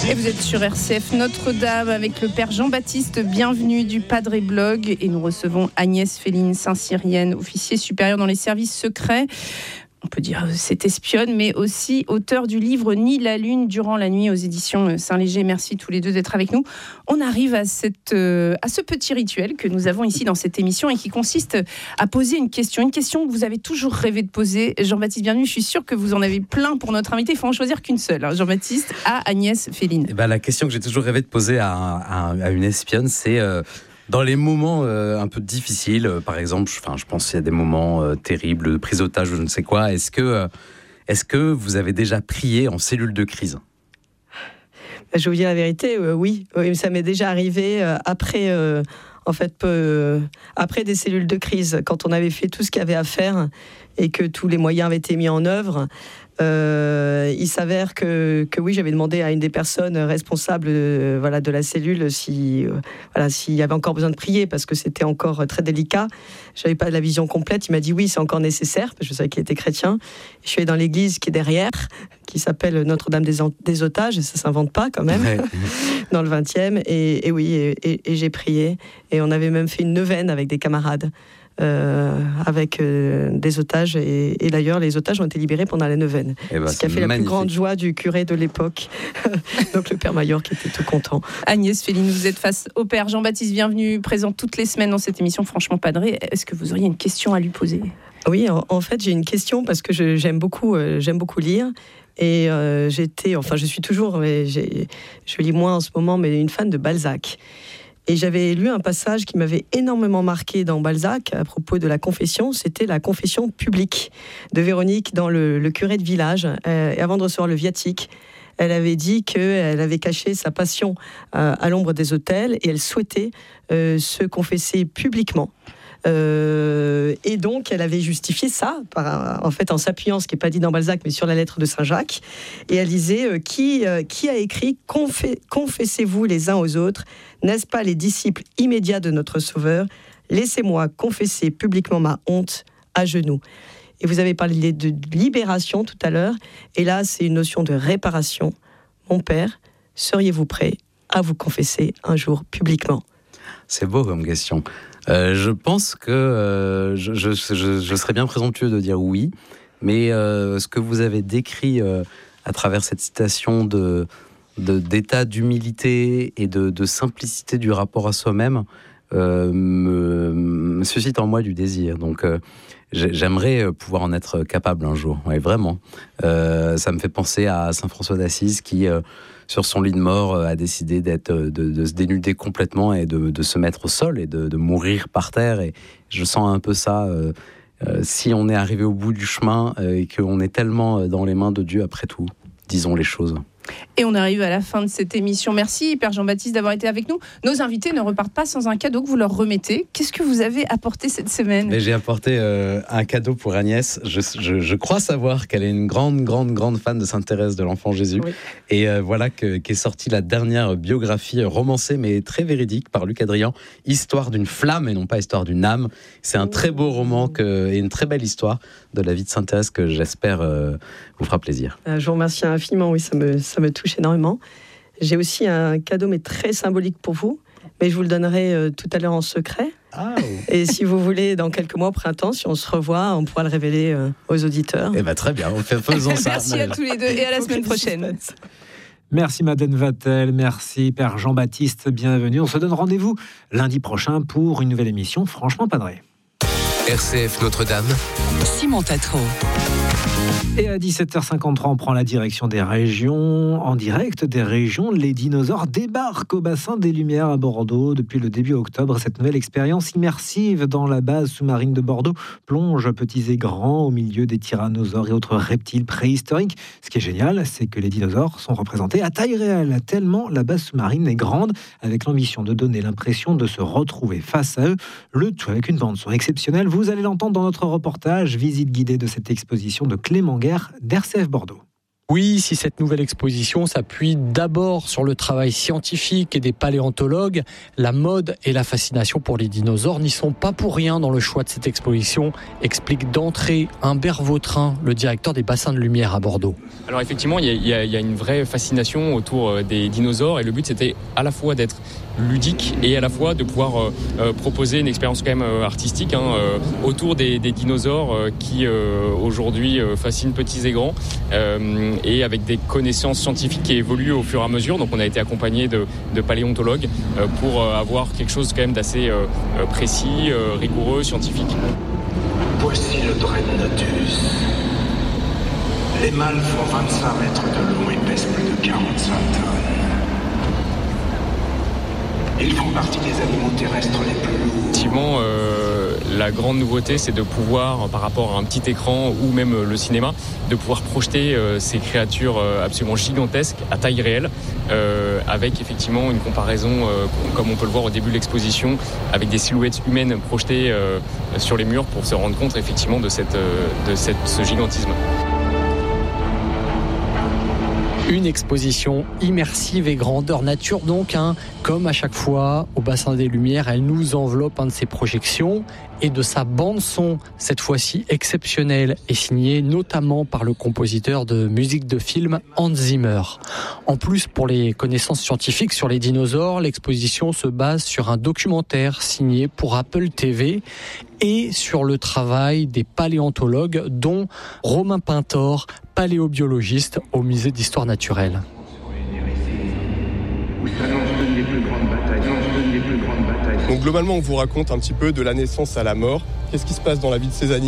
Et vous êtes sur RCF Notre-Dame avec le père Jean-Baptiste, bienvenue du Padre Blog. Et nous recevons Agnès Féline Saint-Cyrienne, officier supérieur dans les services secrets. On peut dire c'est espionne, mais aussi auteur du livre Ni la lune durant la nuit aux éditions Saint-Léger. Merci tous les deux d'être avec nous. On arrive à ce petit rituel que nous avons ici dans cette émission et qui consiste à poser une question que vous avez toujours rêvé de poser. Jean-Baptiste, bienvenue. Je suis sûre que vous en avez plein pour notre invité. Il faut en choisir qu'une seule. Jean-Baptiste, à Agnès Féline. La question que j'ai toujours rêvé de poser à une espionne, c'est... dans les moments un peu difficiles, par exemple, je pense qu'il y a des moments terribles, de prise d'otage ou je ne sais quoi, est-ce que vous avez déjà prié en cellule de crise ? Je vais vous dire la vérité, oui, ça m'est déjà arrivé après des cellules de crise, quand on avait fait tout ce qu'il y avait à faire et que tous les moyens avaient été mis en œuvre. Il s'avère que oui, j'avais demandé à une des personnes responsables de la cellule s'il y avait encore besoin de prier parce que c'était encore très délicat. Je n'avais pas la vision complète. Il m'a dit oui, c'est encore nécessaire parce que je savais qu'il était chrétien. Je suis allée dans l'église qui est derrière, qui s'appelle Notre-Dame des Otages, et ça ne s'invente pas quand même, dans le 20e. Et oui, j'ai prié. Et on avait même fait une neuvaine avec des camarades. Avec des otages et d'ailleurs les otages ont été libérés pendant la neuvaine, ce qui a fait la plus grande joie du curé de l'époque, donc le père Maillard qui était tout content. Agnès Féline, vous êtes face au père Jean-Baptiste, bienvenue, présent toutes les semaines dans cette émission Franchement Padre. Est-ce que vous auriez une question à lui poser ? Oui, en fait j'ai une question parce que j'aime beaucoup lire. Et je suis toujours, je lis moins en ce moment, mais une fan de Balzac. Et j'avais lu un passage qui m'avait énormément marqué dans Balzac à propos de la confession. C'était la confession publique de Véronique dans le curé de village. Et avant de recevoir le viatique, elle avait dit qu'elle avait caché sa passion à l'ombre des autels et elle souhaitait se confesser publiquement. Et donc elle avait justifié ça en s'appuyant, ce qui n'est pas dit dans Balzac mais sur la lettre de Saint-Jacques, et elle disait qui a écrit confessez-vous les uns aux autres, n'est-ce pas les disciples immédiats de notre Sauveur, laissez-moi confesser publiquement ma honte à genoux. Et vous avez parlé de libération tout à l'heure, et là c'est une notion de réparation. Mon père, seriez-vous prêt à vous confesser un jour publiquement ? C'est beau comme question. Je pense que je serais bien présomptueux de dire oui, mais ce que vous avez décrit à travers cette citation d'état d'humilité et de simplicité du rapport à soi-même me suscite en moi du désir. Donc j'aimerais pouvoir en être capable un jour, oui, vraiment. Ça me fait penser à Saint François d'Assise qui... sur son lit de mort, a décidé de se dénuder complètement et de se mettre au sol et de mourir par terre. Et je sens un peu ça. Si on est arrivé au bout du chemin et qu'on est tellement dans les mains de Dieu après tout, disons les choses. Et on arrive à la fin de cette émission. Merci, Père Jean-Baptiste, d'avoir été avec nous. Nos invités ne repartent pas sans un cadeau que vous leur remettez. Qu'est-ce que vous avez apporté cette semaine ? Mais j'ai apporté un cadeau pour Agnès. Je crois savoir qu'elle est une grande fan de Sainte Thérèse de l'Enfant Jésus. Oui. Et voilà qu'est sortie la dernière biographie romancée, mais très véridique, par Luc Adrian. Histoire d'une flamme et non pas histoire d'une âme. C'est un très beau roman et une très belle histoire de la vie de Sainte Thérèse que j'espère vous fera plaisir. Je vous remercie infiniment, oui, ça me touche énormément. J'ai aussi un cadeau, mais très symbolique pour vous, mais je vous le donnerai tout à l'heure en secret. Oh. Et si vous voulez, dans quelques mois au printemps, si on se revoit, on pourra le révéler aux auditeurs. Très bien, faisons ça. Merci à tous les deux et à la semaine prochaine. Merci Madeleine Vatel, merci Père Jean-Baptiste, bienvenue. On se donne rendez-vous lundi prochain pour une nouvelle émission Franchement Padre. RCF Notre-Dame, Simon Tatro. Et à 17h53, on prend la direction des régions. En direct des régions, les dinosaures débarquent au bassin des Lumières à Bordeaux. Depuis le début octobre, cette nouvelle expérience immersive dans la base sous-marine de Bordeaux plonge petits et grands au milieu des tyrannosaures et autres reptiles préhistoriques. Ce qui est génial, c'est que les dinosaures sont représentés à taille réelle, tellement la base sous-marine est grande, avec l'ambition de donner l'impression de se retrouver face à eux, le tout avec une bande-son exceptionnelle. Vous allez l'entendre dans notre reportage, visite guidée de cette exposition de Clément Guerre d'RCF Bordeaux. Oui, si cette nouvelle exposition s'appuie d'abord sur le travail scientifique et des paléontologues, la mode et la fascination pour les dinosaures n'y sont pas pour rien dans le choix de cette exposition, explique d'entrée Humbert Vautrin, le directeur des bassins de lumière à Bordeaux. Alors effectivement, il y a une vraie fascination autour des dinosaures et le but c'était à la fois d'être ludique et à la fois de pouvoir proposer une expérience quand même artistique autour des dinosaures qui aujourd'hui fascinent petits et grands et avec des connaissances scientifiques qui évoluent au fur et à mesure. Donc on a été accompagné de paléontologues pour avoir quelque chose quand même d'assez précis, rigoureux, scientifique. Voici le Dreadnoughtus. Les mâles font 25 mètres de long et pèsent plus de 45 tonnes. Ils font partie des animaux terrestres les plus lourds. Effectivement, la grande nouveauté, c'est de pouvoir, par rapport à un petit écran ou même le cinéma, de pouvoir projeter ces créatures absolument gigantesques à taille réelle, avec effectivement une comparaison, comme on peut le voir au début de l'exposition, avec des silhouettes humaines projetées sur les murs pour se rendre compte effectivement de ce gigantisme. Une exposition immersive et grandeur nature donc, comme à chaque fois au Bassin des Lumières, elle nous enveloppe de ses projections et de sa bande son, cette fois-ci exceptionnelle et signée notamment par le compositeur de musique de film Hans Zimmer. En plus, pour les connaissances scientifiques sur les dinosaures, l'exposition se base sur un documentaire signé pour Apple TV et sur le travail des paléontologues, dont Romain Pintor, paléobiologiste au musée d'histoire naturelle. Donc globalement, on vous raconte un petit peu de la naissance à la mort. Qu'est-ce qui se passe dans la vie de ces animaux ?